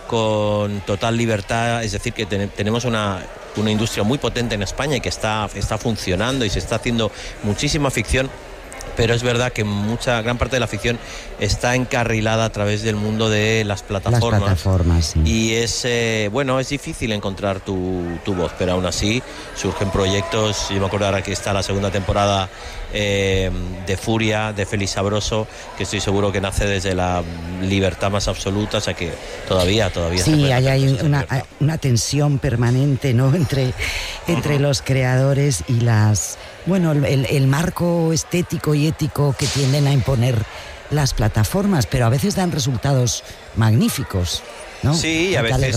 con total libertad, es decir, que tenemos una industria muy potente en España y que está funcionando y se está haciendo muchísima ficción. Pero es verdad que gran parte de la ficción está encarrilada a través del mundo de las plataformas. Las plataformas, sí. Y es difícil encontrar tu voz, pero aún así surgen proyectos. Yo me acuerdo ahora que está la segunda temporada de Furia, de Félix Sabroso, que estoy seguro que nace desde la libertad más absoluta, o sea que todavía sí, hay una tensión permanente, ¿no? entre los creadores y el marco estético y ético que tienden a imponer las plataformas, pero a veces dan resultados magníficos, ¿no? Sí, y a veces,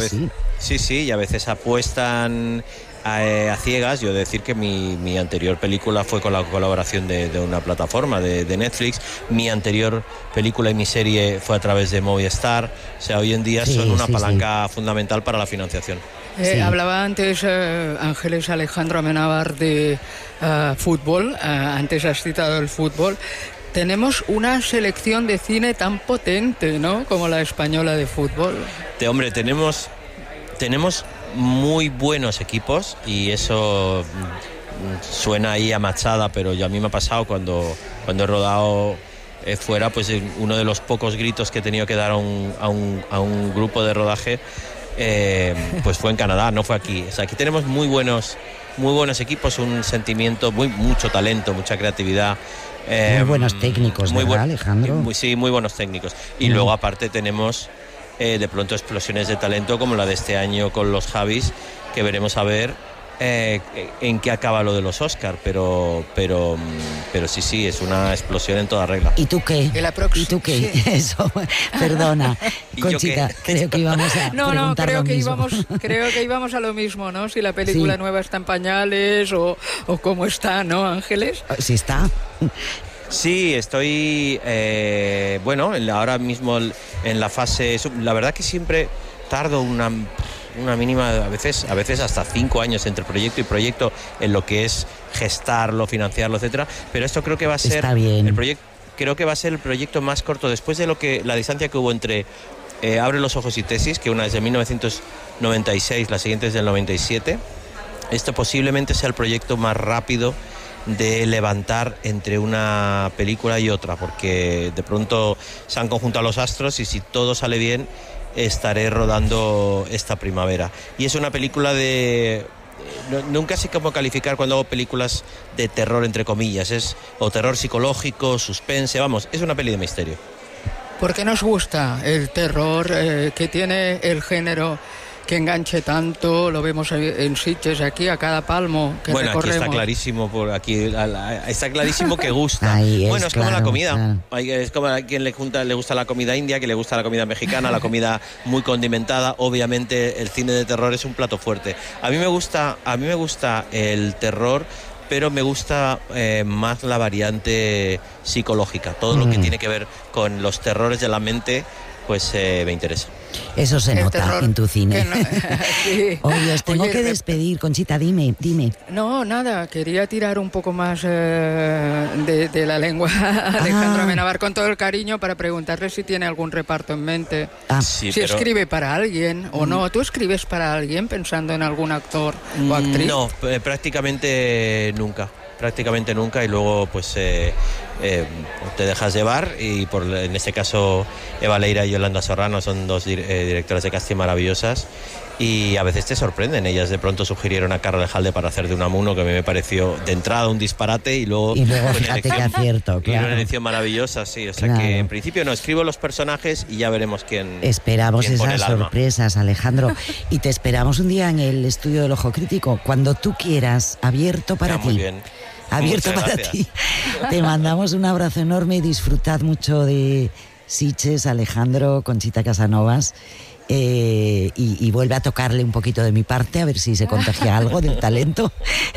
y a veces apuestan a ciegas. Yo he de decir que mi anterior película fue con la colaboración de una plataforma de Netflix. Mi anterior película y mi serie fue a través de Movistar. O sea, hoy en día son una palanca fundamental para la financiación. Hablaba antes Ángeles Alejandro Amenábar de fútbol. Antes has citado el fútbol. Tenemos una selección de cine tan potente, ¿no?, como la española de fútbol. Hombre, tenemos muy buenos equipos, y eso suena ahí a machada, pero a mí me ha pasado cuando he rodado fuera, pues uno de los pocos gritos que he tenido que dar a un grupo de rodaje pues fue en Canadá, no fue aquí. O sea, aquí tenemos muy buenos equipos, un sentimiento, mucho talento, mucha creatividad. Muy buenos técnicos, ¿verdad, Alejandro? Muy buenos técnicos. Y luego aparte tenemos de pronto explosiones de talento como la de este año con los Javis, que veremos a ver en qué acaba lo de los Oscar, pero sí, es una explosión en toda regla. ¿Y tú qué? ¿Y tú qué? Sí. Eso, perdona, Conchita, creo que íbamos a preguntar lo mismo. Creo que íbamos a lo mismo, ¿no? Si la película nueva está en pañales o cómo está, ¿no, Ángeles? Sí está. Sí, estoy ahora mismo en la fase. La verdad que siempre tardo una mínima, a veces hasta 5 años entre proyecto y proyecto en lo que es gestarlo, financiarlo, etcétera. Pero esto creo que va a ser el proyecto. Creo que va a ser el proyecto más corto después de la distancia que hubo entre Abre los ojos y Tesis, que una es de 1996, la siguiente es del 97. Esto posiblemente sea el proyecto más rápido de levantar entre una película y otra, porque de pronto se han conjuntado los astros y si todo sale bien estaré rodando esta primavera. Y es una película nunca sé cómo calificar cuando hago películas de terror, entre comillas, o terror psicológico, suspense, es una peli de misterio. ¿Por qué nos gusta el terror que tiene el género que enganche tanto? Lo vemos en Sitges, aquí a cada palmo que recorremos. Aquí está clarísimo, está clarísimo que gusta. Es como la comida. Claro. Es como a quien le gusta la comida india, que le gusta la comida mexicana, la comida muy condimentada. Obviamente el cine de terror es un plato fuerte. A mí me gusta el terror, pero me gusta más la variante psicológica. Todo lo que tiene que ver con los terrores de la mente, pues me interesa. Eso se nota en tu cine. Sí. Oye, os tengo que despedir, Conchita, dime. No, nada, quería tirar un poco más de la lengua a Alejandro Amenábar con todo el cariño para preguntarle si tiene algún reparto en mente. Si escribe para alguien o no. ¿Tú escribes para alguien pensando en algún actor o actriz? No, prácticamente nunca, y luego pues te dejas llevar, y en este caso Eva Leira y Yolanda Serrano son dos directoras de casting maravillosas, y a veces te sorprenden. Ellas de pronto sugirieron a Carla Lejalde para hacer de Unamuno, que a mí me pareció de entrada un disparate, y luego fíjate que acierto, claro. Y una elección maravillosa, sí, o sea que en principio no, escribo los personajes y ya veremos quién. Esperamos quién esas sorpresas, Alejandro, y te esperamos un día en el estudio del Ojo Crítico, cuando tú quieras, abierto para ti. Muy bien. Abierto para ti. Te mandamos un abrazo enorme y disfrutad mucho de Sitges, Alejandro, Conchita Casanovas, y vuelve a tocarle un poquito de mi parte, a ver si se contagia algo del talento.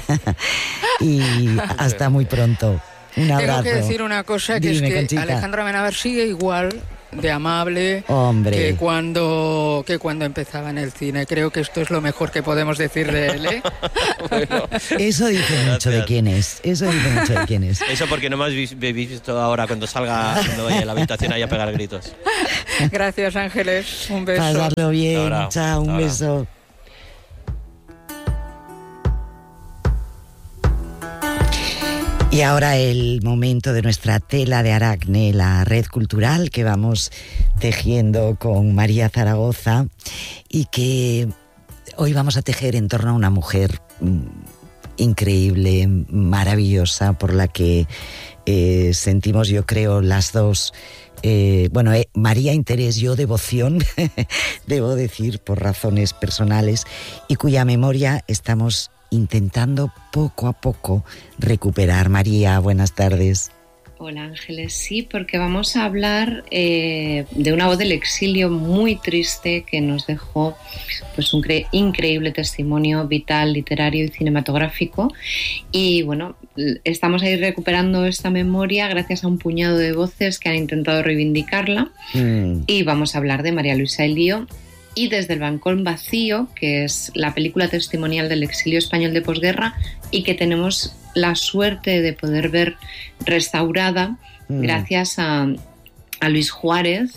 Y hasta muy pronto. Un abrazo. Tengo que decir una cosa, que es que Conchita, Alejandro Amenábar sigue igual de amable que cuando empezaba en el cine. Creo que esto es lo mejor que podemos decir de él, ¿eh? Bueno, eso dice mucho de quién es. Eso porque no me habéis visto ahora cuando salga, cuando vaya a la habitación ahí a pegar gritos. Gracias, Ángeles. Un beso. Pasarlo bien. Chao, un beso. Y ahora el momento de nuestra tela de Aracne, la red cultural que vamos tejiendo con María Zaragoza y que hoy vamos a tejer en torno a una mujer increíble, maravillosa, por la que sentimos, yo creo, las dos, María interés, yo devoción, debo decir, por razones personales, y cuya memoria estamos intentando poco a poco recuperar. María, buenas tardes. Hola, Ángeles. Sí, porque vamos a hablar de una voz del exilio muy triste que nos dejó pues un increíble testimonio vital, literario y cinematográfico. Y bueno, estamos ahí recuperando esta memoria gracias a un puñado de voces que han intentado reivindicarla. Y vamos a hablar de María Luisa Elío. Y Desde el balcón vacío, que es la película testimonial del exilio español de posguerra y que tenemos la suerte de poder ver restaurada gracias a Luis Juárez,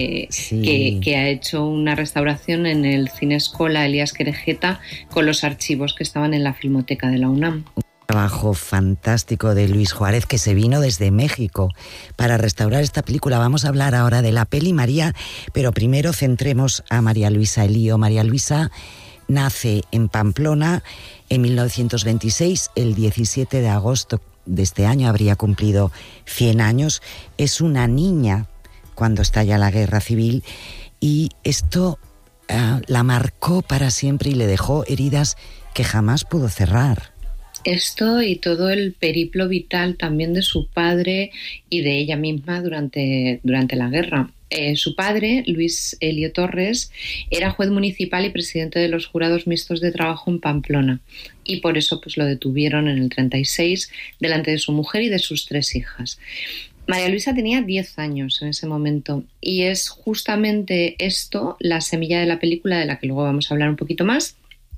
que ha hecho una restauración en el Cine Escola Elías Querejeta con los archivos que estaban en la Filmoteca de la UNAM. Trabajo fantástico de Luis Juárez, que se vino desde México para restaurar esta película. Vamos a hablar ahora de la peli, María, pero primero centremos a María Luisa Elío. María Luisa nace en Pamplona en 1926, el 17 de agosto de este año habría cumplido 100 años. Es una niña cuando estalla la guerra civil y esto la marcó para siempre y le dejó heridas que jamás pudo cerrar. Esto y todo el periplo vital también de su padre y de ella misma durante la guerra. Su padre, Luis Elío Torres, era juez municipal y presidente de los jurados mixtos de trabajo en Pamplona, y por eso pues lo detuvieron en el 36 delante de su mujer y de sus 3 hijas. María Luisa tenía 10 años en ese momento y es justamente esto la semilla de la película, de la que luego vamos a hablar un poquito más.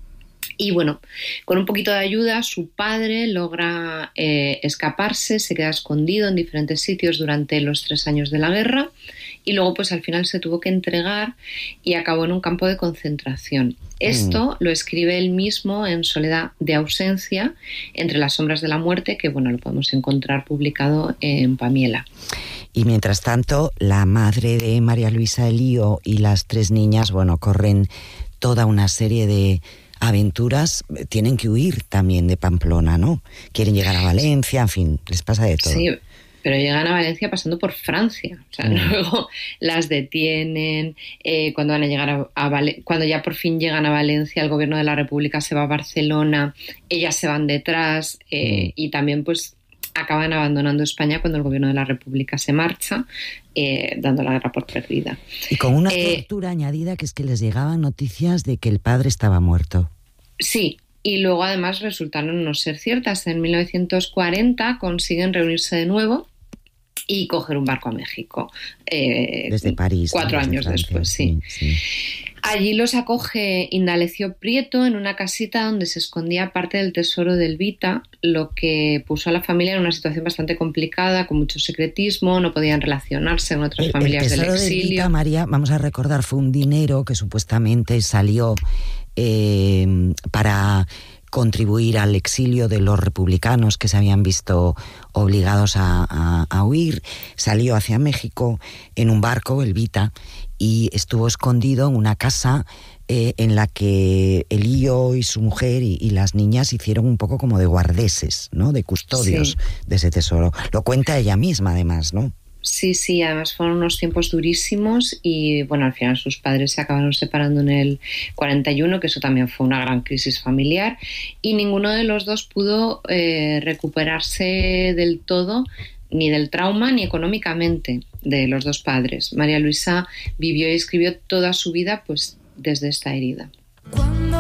Y bueno, con un poquito de ayuda, su padre logra escaparse, se queda escondido en diferentes sitios durante los 3 años de la guerra y luego pues al final se tuvo que entregar y acabó en un campo de concentración. Esto lo escribe él mismo en Soledad de ausencia, entre las sombras de la muerte, que bueno, lo podemos encontrar publicado en Pamiela. Y mientras tanto, la madre de María Luisa Elío y las 3 niñas, bueno, corren toda una serie de aventuras, tienen que huir también de Pamplona, ¿no? Quieren llegar a Valencia, en fin, les pasa de todo. Sí, pero llegan a Valencia pasando por Francia. O sea, luego las detienen. Cuando van a llegar cuando ya por fin llegan a Valencia, el gobierno de la República se va a Barcelona, ellas se van detrás y también pues acaban abandonando España cuando el gobierno de la República se marcha, dando la guerra por perdida. Y con una tortura añadida, que es que les llegaban noticias de que el padre estaba muerto. Sí, y luego además resultaron no ser ciertas. En 1940 consiguen reunirse de nuevo y coger un barco a México. Desde París. 4 años Francia, después, sí. Allí los acoge Indalecio Prieto en una casita donde se escondía parte del tesoro del Vita, lo que puso a la familia en una situación bastante complicada, con mucho secretismo, no podían relacionarse con otras familias del exilio. El tesoro del Vita, María, vamos a recordar, fue un dinero que supuestamente salió para contribuir al exilio de los republicanos que se habían visto obligados a huir. Salió hacia México en un barco, el Vita, y estuvo escondido en una casa en la que Elío y su mujer y las niñas hicieron un poco como de guardeses, ¿no? De custodios de ese tesoro. Lo cuenta ella misma, además, ¿no? Sí, además fueron unos tiempos durísimos y bueno, al final sus padres se acabaron separando en el 41, que eso también fue una gran crisis familiar, y ninguno de los dos pudo recuperarse del todo, ni del trauma ni económicamente, de los dos padres. María Luisa vivió y escribió toda su vida pues desde esta herida.